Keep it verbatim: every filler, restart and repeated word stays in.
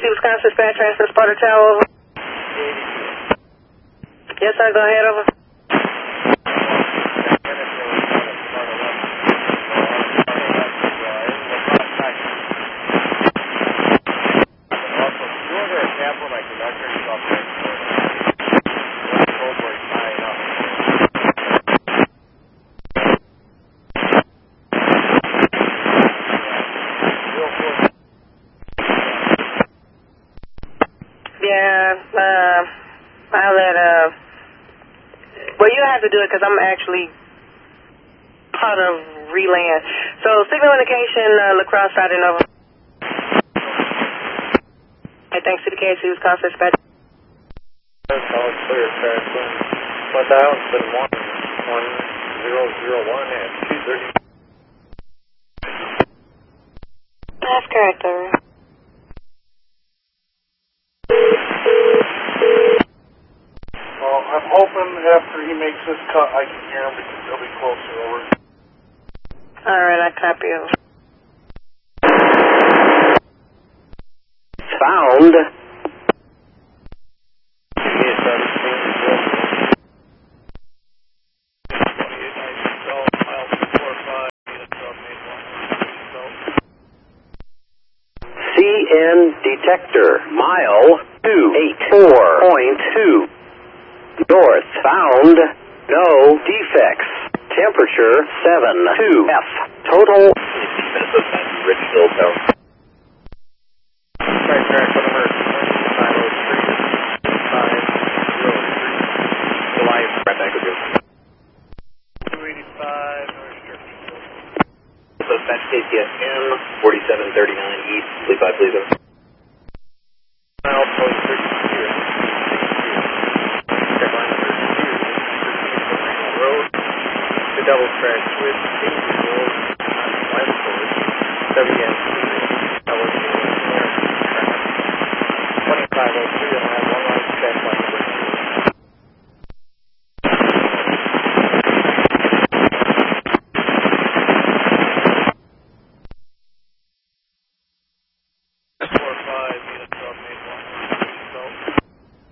C, Wisconsin, Dispatch, transfer Sparta Tower, over. Yes, sir, go ahead, over. Yeah, uh, I'll let, uh, well, you have to do it because I'm actually part of relaying. So, signal indication, uh, lacrosse riding over. Hey, thanks to the K C, Wisconsin, Dispatch. All clear, crash one. One dial, seven one, one zero zero one and two thirty. That's correct, over. Well, I'm hoping after he makes this cut, I can hear him because he'll be closer, over. Alright, I copy, over. Found. C N detector, mile two eight four point two. North, found, no defects. Temperature seven two F. Total. Richfield, though. Right track for the merge. nine oh three, five zero three. July, right back with you. two eighty-five, North Sterling. So dispatch K C S M forty-seven thirty-nine East, please five, please. Mile post thirty-two. Check line thirty-two. Road. The double track with eight road on West Coast. W N